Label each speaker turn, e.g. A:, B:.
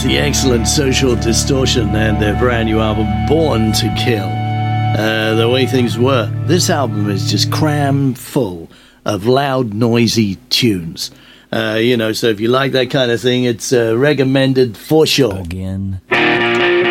A: That's the excellent Social Distortion and their brand new album, Born to Kill. The way things were, this album is just cram full of loud, noisy tunes. So if you like that kind of thing, it's recommended for sure.
B: Again.